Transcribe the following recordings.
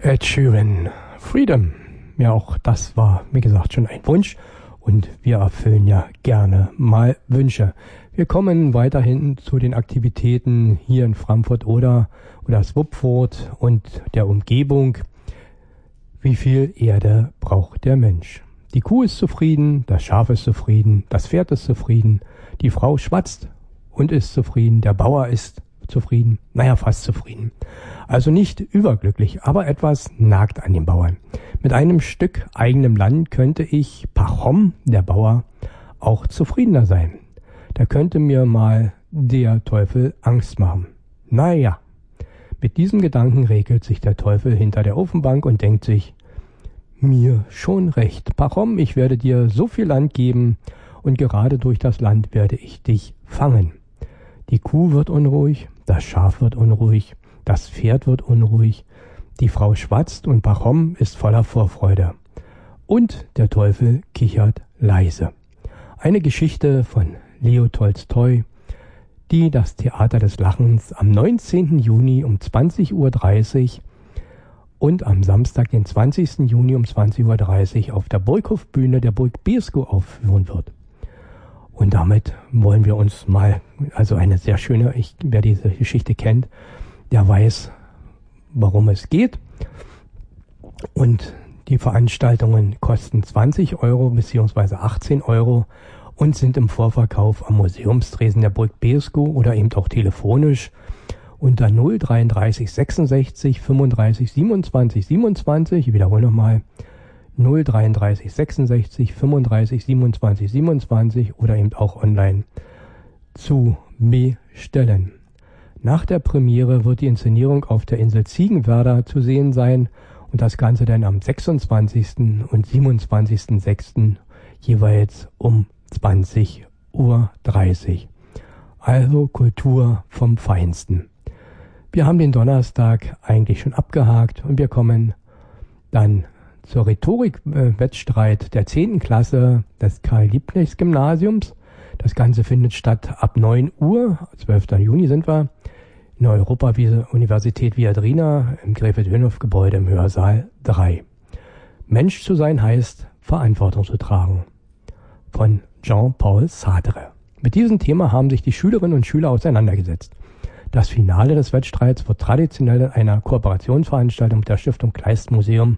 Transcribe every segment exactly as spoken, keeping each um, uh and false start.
Ed Sheeran, Freedom. Ja, auch das war, wie gesagt, schon ein Wunsch. Und wir erfüllen ja gerne mal Wünsche. Wir kommen weiterhin zu den Aktivitäten hier in Frankfurt oder, oder Swupfurt und der Umgebung. Wie viel Erde braucht der Mensch? Die Kuh ist zufrieden, das Schaf ist zufrieden, das Pferd ist zufrieden, die Frau schwatzt und ist zufrieden, der Bauer ist zufrieden, naja, fast zufrieden. Also nicht überglücklich, aber etwas nagt an den Bauern. Mit einem Stück eigenem Land könnte ich, Pachom, der Bauer, auch zufriedener sein. Da könnte mir mal der Teufel Angst machen. Naja, mit diesem Gedanken regelt sich der Teufel hinter der Ofenbank und denkt sich, mir schon recht, Pachom, ich werde dir so viel Land geben und gerade durch das Land werde ich dich fangen. Die Kuh wird unruhig, das Schaf wird unruhig, das Pferd wird unruhig, die Frau schwatzt und Pachom ist voller Vorfreude. Und der Teufel kichert leise. Eine Geschichte von Leo Tolstoi, die das Theater des Lachens am neunzehnten Juni um zwanzig Uhr dreißig und am Samstag, den zwanzigsten Juni um zwanzig Uhr dreißig auf der Burghofbühne der Burg Beeskow aufführen wird. Und damit wollen wir uns mal, also eine sehr schöne, ich, wer diese Geschichte kennt, der weiß, worum es geht. Und die Veranstaltungen kosten zwanzig Euro bzw. achtzehn Euro und sind im Vorverkauf am Museumstresen der Burg Beeskow oder eben auch telefonisch unter null dreiunddreißig sechsundsechzig fünfunddreißig siebenundzwanzig siebenundzwanzig, ich wiederhole nochmal, null dreiunddreißig sechsundsechzig fünfunddreißig siebenundzwanzig siebenundzwanzig oder eben auch online zu bestellen. Nach der Premiere wird die Inszenierung auf der Insel Ziegenwerder zu sehen sein und das Ganze dann am sechsundzwanzigsten und siebenundzwanzigsten sechsten jeweils um zwanzig Uhr dreißig. Also Kultur vom Feinsten. Wir haben den Donnerstag eigentlich schon abgehakt und wir kommen dann zur Rhetorik-Wettstreit der zehnten Klasse des Karl-Liebknechts-Gymnasiums. Das Ganze findet statt ab neun Uhr, zwölften Juni sind wir, in der Europa-Universität Viadrina im Gräfe-Dönhoff-Gebäude im Hörsaal drei. Mensch zu sein heißt, Verantwortung zu tragen. Von Jean-Paul Sartre. Mit diesem Thema haben sich die Schülerinnen und Schüler auseinandergesetzt. Das Finale des Wettstreits wird traditionell in einer Kooperationsveranstaltung mit der Stiftung Kleist Museum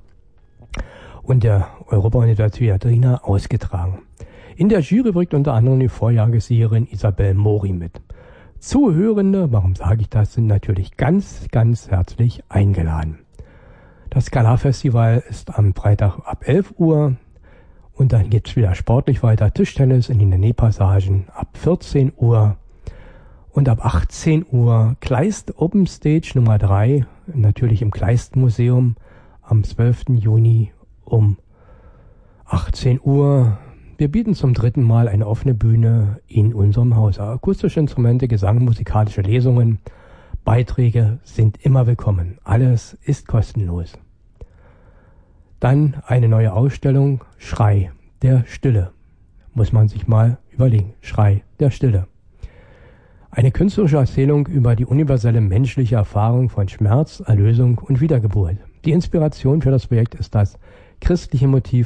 und der Europa-Universität Viadrina ausgetragen. In der Jury wirkt unter anderem die Vorjahressiegerin Isabel Mori mit. Zuhörende, warum sage ich das, sind natürlich ganz, ganz herzlich eingeladen. Das Skala-Festival ist am Freitag ab elf Uhr und dann geht's wieder sportlich weiter. Tischtennis in den Nähpassagen ab vierzehn Uhr und ab achtzehn Uhr Kleist Open Stage Nummer drei, natürlich im Kleist Museum am zwölften Juni um achtzehn Uhr. Wir bieten zum dritten Mal eine offene Bühne in unserem Haus. Akustische Instrumente, Gesang, musikalische Lesungen, Beiträge sind immer willkommen. Alles ist kostenlos. Dann eine neue Ausstellung, Schrei der Stille. Muss man sich mal überlegen. Schrei der Stille. Eine künstlerische Erzählung über die universelle menschliche Erfahrung von Schmerz, Erlösung und Wiedergeburt. Die Inspiration für das Projekt ist das christliche Motiv